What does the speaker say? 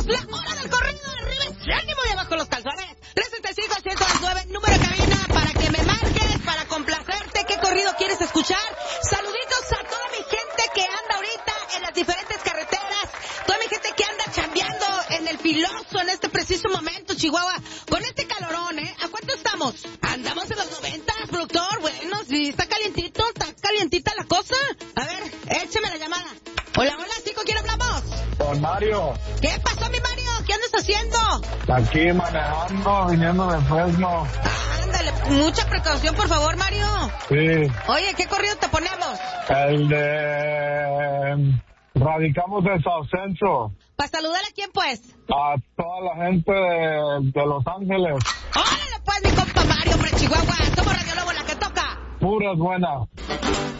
la hora del corrido de arriba y ánimo y abajo los calzones. 365-129, número de cabina para que me marques, para complacerte. ¿Qué corrido quieres escuchar? Saluditos a toda mi gente que anda ahorita en las diferentes carreteras, toda mi gente que anda chambeando en el Filoso en este preciso momento, Chihuahua, con este calorón, ¿eh? ¿A cuánto estamos? Andamos en los 90, productor. Bueno, sí, está calientita la cosa. A ver, écheme la llamada. Hola, ¿sí con quién hablamos? Con Mario. ¿Qué pasó, mi Mario? ¿Qué andas haciendo? Aquí manejando, viniendo de Fresno. Ándale, mucha precaución, por favor, Mario. Sí. Oye, ¿qué corrido te ponemos? El de... Radicamos de South Central. ¿Para saludar a quién, pues? A toda la gente de Los Ángeles. ¡Órale, pues, mi compa Mario, hombre, Chihuahua! Somos Radio Lobo, la que toca. Puras buenas.